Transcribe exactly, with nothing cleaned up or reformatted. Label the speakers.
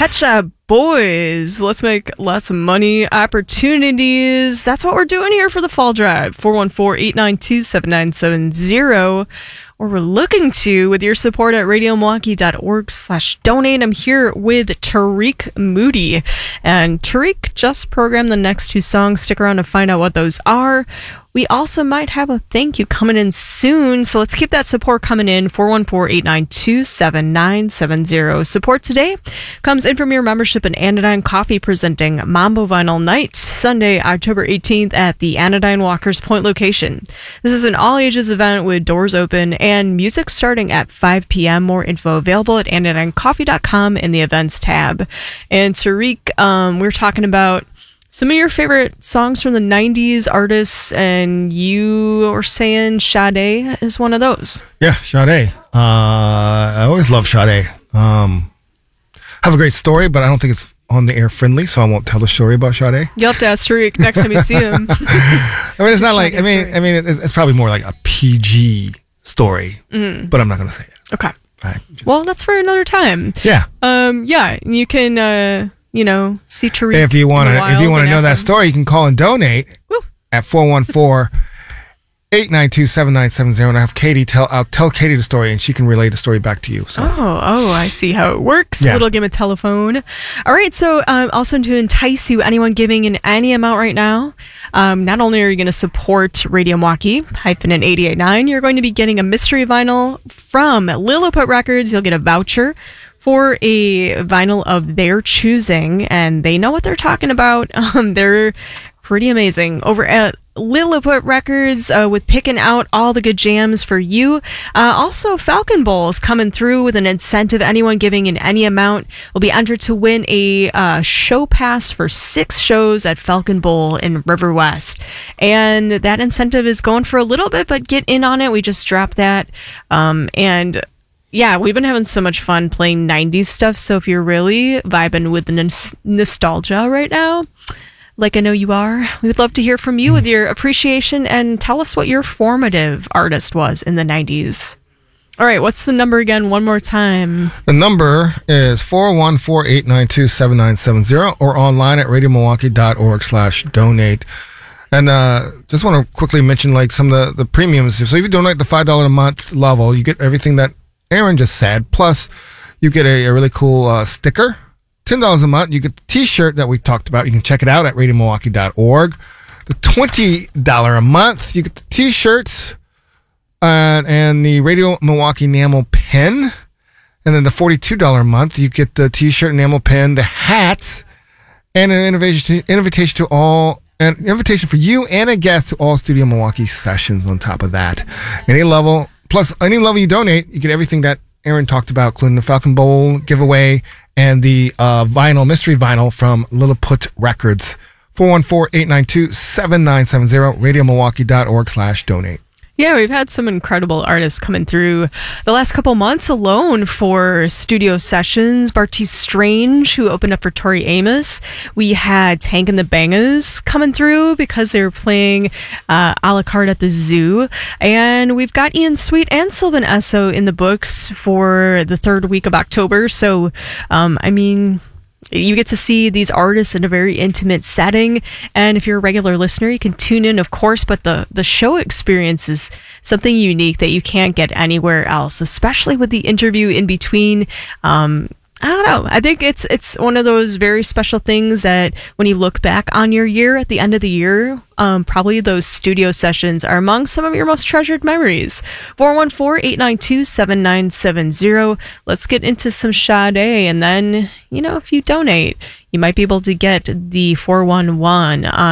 Speaker 1: Pet Shop Boys. Let's make lots of money opportunities. That's what we're doing here for the fall drive. four one four, eight nine two, seven nine seven zero. Or we're looking to with your support at radio milwaukee dot org slash donate. I'm here with Tariq Moody. And Tariq just programmed the next two songs. Stick around to find out what those are. We also might have a thank you coming in soon, so let's keep that support coming in. four one four, eight nine two, seven nine seven zero. Support today comes in from your membership in Anodyne Coffee, presenting Mambo Vinyl Night, Sunday, October eighteenth at the Anodyne Walkers Point location. This is an all-ages event with doors open and music starting at five p.m. More info available at anodyne coffee dot com in the events tab. And Tariq, um, we're talking about some of your favorite songs from the nineties artists, and you were saying Sade is one of those.
Speaker 2: Yeah, Sade. Uh, I always love Sade. Um, have a great story, but I don't think it's on the air friendly, so I won't tell the story about Sade.
Speaker 1: You'll have to ask Tariq next time you see him.
Speaker 2: I mean, it's not like, I mean, story. I mean, it's, it's probably more like a P G story, mm-hmm. but I'm not going to say it.
Speaker 1: Okay.
Speaker 2: Right, just,
Speaker 1: well, that's for another time.
Speaker 2: Yeah.
Speaker 1: Um. Yeah, you can... Uh, You know, see Tariq.
Speaker 2: If you want to, if you want to know that him. story, you can call and donate Woo. at four one four, eight nine two, seven nine seven zero. And I have Katie tell. I'll tell Katie the story, and she can relay the story back to you. So.
Speaker 1: Oh, oh, I see how it works. Yeah. Little game of telephone. All right. So, um, also to entice you, anyone giving in any amount right now, um, not only are you going to support Radio Milwaukee hyphen in eighty-eight point nine, you're going to be getting a mystery vinyl from Lilliput Records. You'll get a voucher for a vinyl of their choosing, and they know what they're talking about. Um, they're pretty amazing over at Lilliput Records uh, with picking out all the good jams for you. Uh, also, Falcon Bowl is coming through with an incentive. Anyone giving in any amount will be entered to win a uh, show pass for six shows at Falcon Bowl in River West. And that incentive is going for a little bit, but get in on it. We just dropped that. Um, and Yeah, we've been having so much fun playing nineties stuff, so if you're really vibing with the n- nostalgia right now, like I know you are, we would love to hear from you with your appreciation and tell us what your formative artist was in the nineties. All right, what's the number again? One more time.
Speaker 2: The number is four one four, eight nine two, seven nine seven zero or online at radio milwaukee dot org slash donate. And uh, just want to quickly mention like some of the, the premiums. So if you donate the five dollars a month level, you get everything that Aaron just said, plus you get a, a really cool uh, sticker. ten dollars a month, you get the t-shirt that we talked about. You can check it out at radio milwaukee dot org. The twenty dollars a month, you get the t-shirts uh, and the Radio Milwaukee enamel pen. And then the forty-two dollars a month, you get the t-shirt, enamel pen, the hats, and an invitation to, invitation to all, an invitation for you and a guest to all Studio Milwaukee sessions on top of that. Any level. Plus, any level you donate, you get everything that Aaron talked about, including the Falcon Bowl giveaway and the uh, vinyl, mystery vinyl from Lilliput Records. four one four, eight nine two, seven nine seven zero, radio milwaukee dot org slash donate.
Speaker 1: Yeah, we've had some incredible artists coming through the last couple months alone for studio sessions. Bartees Strange, who opened up for Tori Amos. We had Tank and the Bangers coming through because they were playing uh, a la carte at the zoo. And we've got Ian Sweet and Sylvan Esso in the books for the third week of October. So, um, I mean, you get to see these artists in a very intimate setting, and if you're a regular listener, you can tune in, of course, but the, the show experience is something unique that you can't get anywhere else, especially with the interview in between. Um, I don't know. I think it's it's one of those very special things that when you look back on your year at the end of the year, um, probably those studio sessions are among some of your most treasured memories. four one four, eight nine two, seven nine seven zero. Let's get into some Sade, and then, you know, if you donate, you might be able to get the four one one on